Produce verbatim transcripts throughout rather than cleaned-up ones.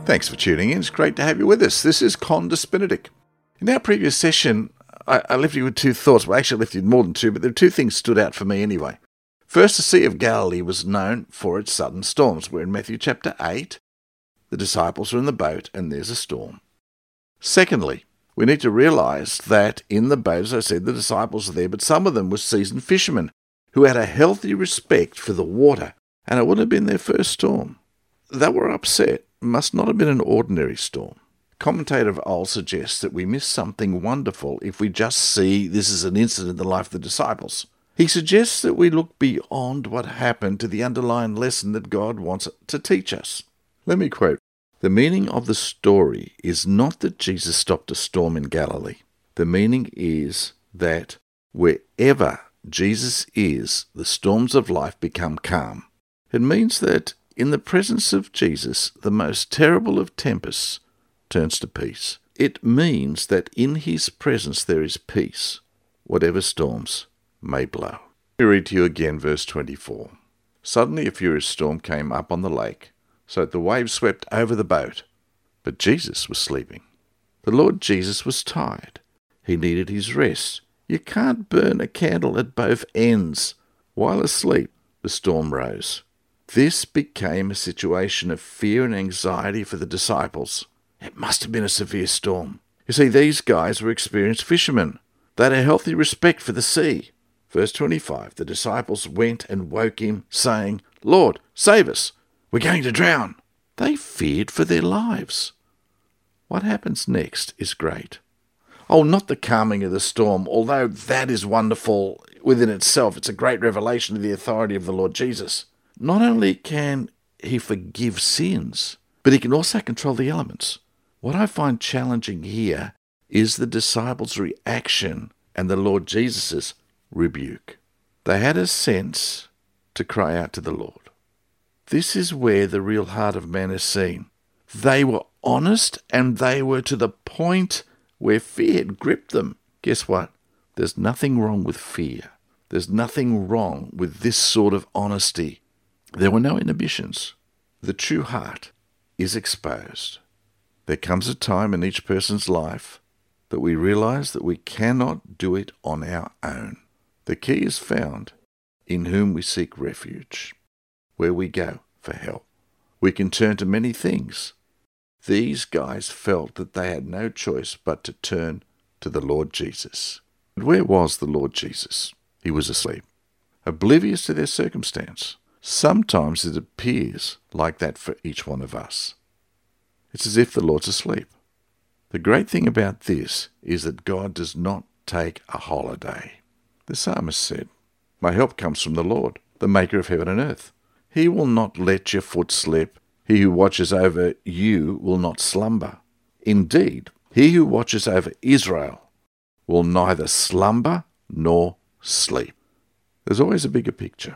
Thanks for tuning in. It's great to have you with us. This is Condas Benedict. In our previous session, I, I left you with two thoughts. Well, actually, I left you with more than two, but there were two things stood out for me anyway. First, the Sea of Galilee was known for its sudden storms. We're in Matthew chapter eight. The disciples are in the boat, and there's a storm. Secondly, we need to realise that in the boat, as I said, the disciples are there, but some of them were seasoned fishermen who had a healthy respect for the water, and it wouldn't have been their first storm. They were upset. It must not have been an ordinary storm. Commentator of old suggests that we miss something wonderful if we just see this as an incident in the life of the disciples. He suggests that we look beyond what happened to the underlying lesson that God wants to teach us. Let me quote, "The meaning of the story is not that Jesus stopped a storm in Galilee. The meaning is that wherever Jesus is, the storms of life become calm. It means that in the presence of Jesus, the most terrible of tempests turns to peace. It means that in his presence there is peace, whatever storms may blow." Let me read to you again verse twenty-four. "Suddenly a furious storm came up on the lake, so that the waves swept over the boat. But Jesus was sleeping. The Lord Jesus was tired. He needed his rest. You can't burn a candle at both ends. While asleep, the storm rose. This became a situation of fear and anxiety for the disciples. It must have been a severe storm. You see, these guys were experienced fishermen. They had a healthy respect for the sea. Verse twenty-five, the disciples went and woke him, saying, 'Lord, save us. We're going to drown.' They feared for their lives." What happens next is great. Oh, not the calming of the storm, although that is wonderful within itself. It's a great revelation of the authority of the Lord Jesus. Not only can he forgive sins, but he can also control the elements. What I find challenging here is the disciples' reaction and the Lord Jesus' rebuke. They had a sense to cry out to the Lord. This is where the real heart of man is seen. They were honest, and they were to the point where fear had gripped them. Guess what? There's nothing wrong with fear. There's nothing wrong with this sort of honesty. There were no inhibitions. The true heart is exposed. There comes a time in each person's life that we realize that we cannot do it on our own. The key is found in whom we seek refuge, where we go for help. We can turn to many things. These guys felt that they had no choice but to turn to the Lord Jesus. But where was the Lord Jesus? He was asleep, oblivious to their circumstance. Sometimes it appears like that for each one of us. It's as if the Lord's asleep. The great thing about this is that God does not take a holiday. The psalmist said, "My help comes from the Lord, the maker of heaven and earth. He will not let your foot slip. He who watches over you will not slumber. Indeed, he who watches over Israel will neither slumber nor sleep." There's always a bigger picture,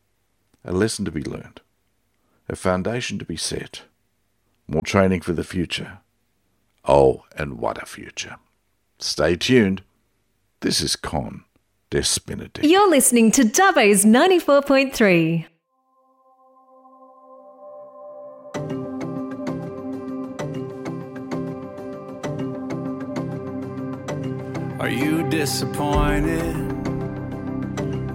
a lesson to be learned, a foundation to be set, more training for the future. Oh, and what a future. Stay tuned. This is Condas Benedict. You're listening to Dubbo's ninety-four point three. Are you disappointed